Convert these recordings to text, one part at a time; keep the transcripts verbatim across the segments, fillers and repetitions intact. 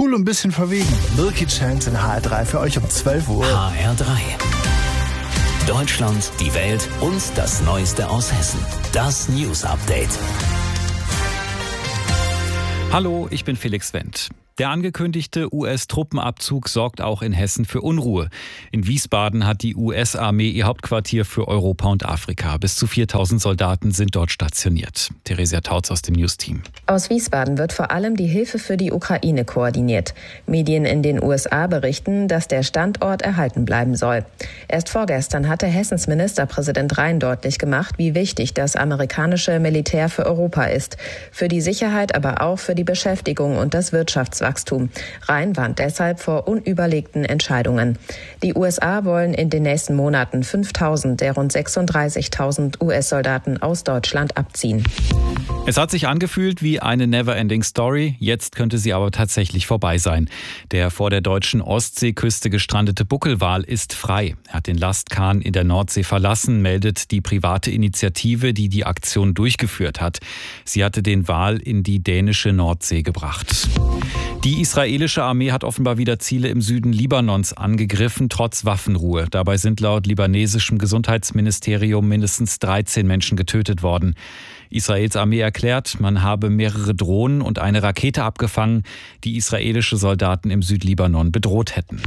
cool und ein bisschen verwegen. Milky Chance in H R drei für euch um zwölf Uhr. H R drei. Deutschland, die Welt und das Neueste aus Hessen. Das News Update. Hallo, ich bin Felix Wendt. Der angekündigte U S-Truppenabzug sorgt auch in Hessen für Unruhe. In Wiesbaden hat die U S-Armee ihr Hauptquartier für Europa und Afrika. Bis zu viertausend Soldaten sind dort stationiert. Theresia Tautz aus dem News-Team. Aus Wiesbaden wird vor allem die Hilfe für die Ukraine koordiniert. Medien in den U S A berichten, dass der Standort erhalten bleiben soll. Erst vorgestern hatte Hessens Ministerpräsident Rhein deutlich gemacht, wie wichtig das amerikanische Militär für Europa ist. Für die Sicherheit, aber auch für die Beschäftigung und das Wirtschaftswachstum. Rhein warnt deshalb vor unüberlegten Entscheidungen. Die U S A wollen in den nächsten Monaten fünftausend der rund sechsunddreißigtausend U S-Soldaten aus Deutschland abziehen. Es hat sich angefühlt wie eine Never-Ending Story. Jetzt könnte sie aber tatsächlich vorbei sein. Der vor der deutschen Ostseeküste gestrandete Buckelwal ist frei. Er hat den Lastkahn in der Nordsee verlassen, meldet die private Initiative, die die Aktion durchgeführt hat. Sie hatte den Wal in die dänische Nordsee gebracht. Die israelische Armee hat offenbar wieder Ziele im Süden Libanons angegriffen, trotz Waffenruhe. Dabei sind laut libanesischem Gesundheitsministerium mindestens dreizehn Menschen getötet worden. Israels Armee erklärt, man habe mehrere Drohnen und eine Rakete abgefangen, die israelische Soldaten im Südlibanon bedroht hätten.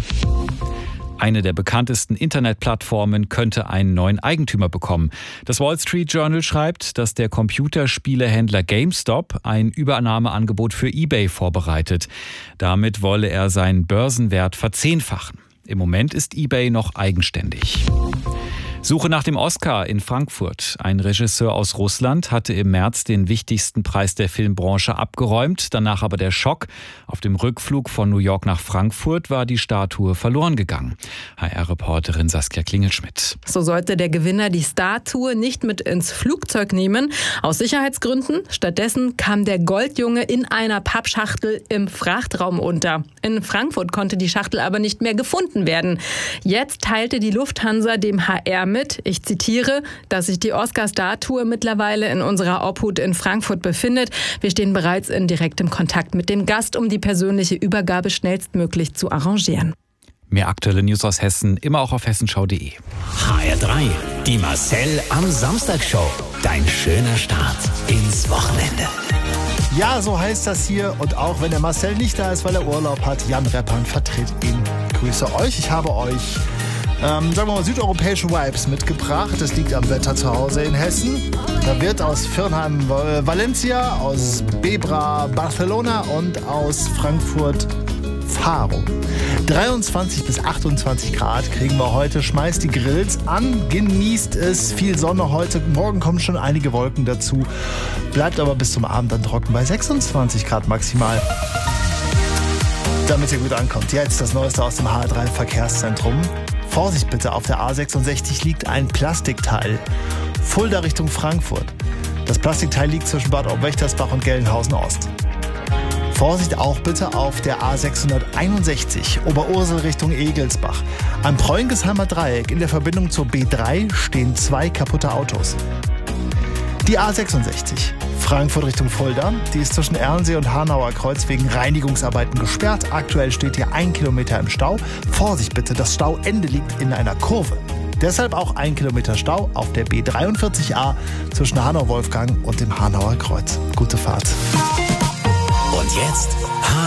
Eine der bekanntesten Internetplattformen könnte einen neuen Eigentümer bekommen. Das Wall Street Journal schreibt, dass der Computerspielehändler GameStop ein Übernahmeangebot für eBay vorbereitet. Damit wolle er seinen Börsenwert verzehnfachen. Im Moment ist eBay noch eigenständig. Suche nach dem Oscar in Frankfurt. Ein Regisseur aus Russland hatte im März den wichtigsten Preis der Filmbranche abgeräumt. Danach aber der Schock. Auf dem Rückflug von New York nach Frankfurt war die Statue verloren gegangen. H R-Reporterin Saskia Klingelschmidt. So sollte der Gewinner die Statue nicht mit ins Flugzeug nehmen, aus Sicherheitsgründen. Stattdessen kam der Goldjunge in einer Pappschachtel im Frachtraum unter. In Frankfurt konnte die Schachtel aber nicht mehr gefunden werden. Jetzt teilte die Lufthansa dem H R mit, ich zitiere, dass sich die Oscar-Statue mittlerweile in unserer Obhut in Frankfurt befindet. Wir stehen bereits in direktem Kontakt mit dem Gast, um die persönliche Übergabe schnellstmöglich zu arrangieren. Mehr aktuelle News aus Hessen, immer auch auf hessenschau punkt de. H R drei, die Marcel am Samstag-Show. Dein schöner Start ins Wochenende. Ja, so heißt das hier. Und auch wenn der Marcel nicht da ist, weil er Urlaub hat, Jan Reppern vertritt ihn. Grüße euch. Ich habe euch Ähm, sagen wir mal, südeuropäische Vibes mitgebracht. Das liegt am Wetter zu Hause in Hessen. Da wird aus Firnheim äh, Valencia, aus Bebra Barcelona und aus Frankfurt Faro. dreiundzwanzig bis achtundzwanzig Grad kriegen wir heute. Schmeißt die Grills an, genießt es. Viel Sonne heute. Morgen kommen schon einige Wolken dazu. Bleibt aber bis zum Abend dann trocken bei sechsundzwanzig Grad maximal. Damit ihr gut ankommt. Jetzt das Neueste aus dem H R drei Verkehrszentrum. Vorsicht bitte, auf der A sechsundsechzig liegt ein Plastikteil. Fulda Richtung Frankfurt. Das Plastikteil liegt zwischen Bad Obwächtersbach und Gelnhausen Ost. Vorsicht auch bitte auf der A sechshunderteinundsechzig, Oberursel Richtung Egelsbach. Am Preuingesheimer Dreieck in der Verbindung zur B drei stehen zwei kaputte Autos. Die A sechsundsechzig, Frankfurt Richtung Fulda, die ist zwischen Erlensee und Hanauer Kreuz wegen Reinigungsarbeiten gesperrt. Aktuell steht hier ein Kilometer im Stau. Vorsicht bitte, das Stauende liegt in einer Kurve. Deshalb auch ein Kilometer Stau auf der B dreiundvierzig A zwischen Hanau-Wolfgang und dem Hanauer Kreuz. Gute Fahrt. Und jetzt